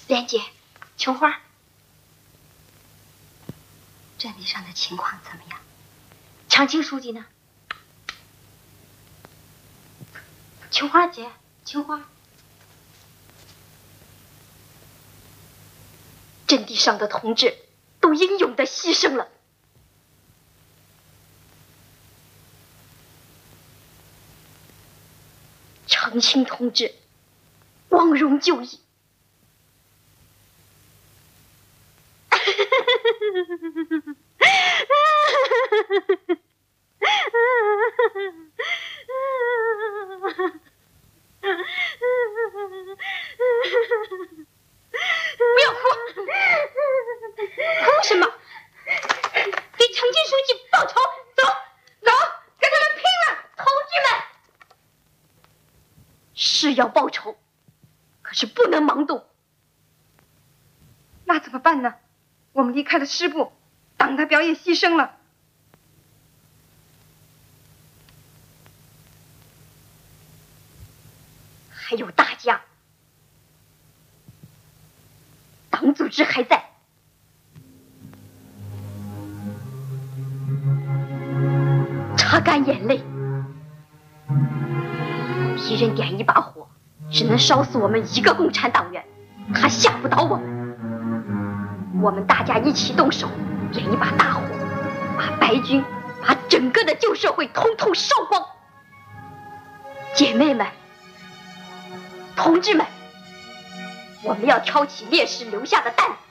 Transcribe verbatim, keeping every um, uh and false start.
莲姐，琼花，阵地上的情况怎么样？长青书记呢？琼花姐，琼花，阵地上的同志都英勇的牺牲了。长青同志光荣就义。不要哭，哭什么？给长青书记报仇！走走，跟他们拼了，同志们！是要报仇，可是不能盲动。 那怎么办呢？我们离开了师部，党代表也牺牲了。 还有大家，党组织还在。擦干眼泪，敌人点一把火，只能烧死我们一个共产党员，他吓不倒我们。我们大家一起动手，点一把大火，把白军，把整个的旧社会统统烧光。姐妹们，同志们，我们要挑起烈士留下的担子，